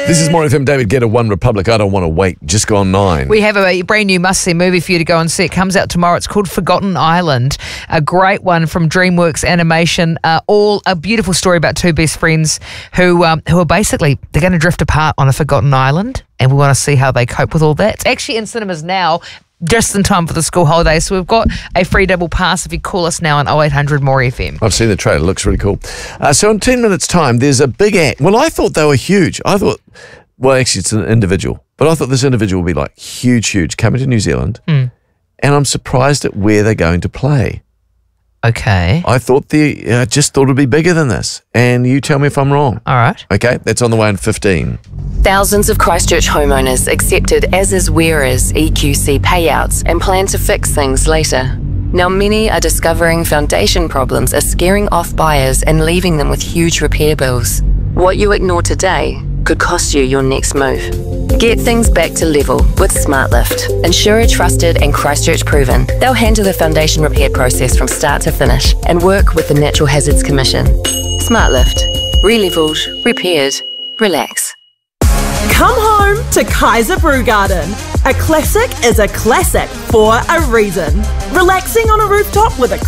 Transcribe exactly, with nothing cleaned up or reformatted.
This is More F M. David Guetta, One Republic. I don't want to wait. Just gone nine. We have a brand new must-see movie for you to go and see. It comes out tomorrow. It's called Forgotten Island. A great one from DreamWorks Animation. Uh, all a beautiful story about two best friends who um, who are basically, they're going to drift apart on a forgotten island, and we want to see how they cope with all that. It's actually in cinemas now, just in time for the school holidays. So we've got a free double pass if you call us now on oh eight hundred more F M. I've seen the trailer. It looks really cool. Uh, so in ten minutes' time, there's a big act. Well, I thought they were huge. I thought, well, actually, it's an individual. But I thought this individual would be like huge, huge, coming to New Zealand. Mm. And I'm surprised at where they're going to play. Okay. I thought the, I uh, just thought it'd be bigger than this. And you tell me if I'm wrong. All right. Okay, that's on the way in fifteen. Thousands of Christchurch homeowners accepted as-is-where-is E Q C payouts and plan to fix things later. Now many are discovering foundation problems are scaring off buyers and leaving them with huge repair bills. What you ignore today could cost you your next move. Get things back to level with SmartLift. Insurer trusted and Christchurch proven. They'll handle the foundation repair process from start to finish and work with the Natural Hazards Commission. SmartLift. Re-leveled, repaired, relax. Come home to Kaiser Brewgarden. A classic is a classic for a reason. Relaxing on a rooftop with a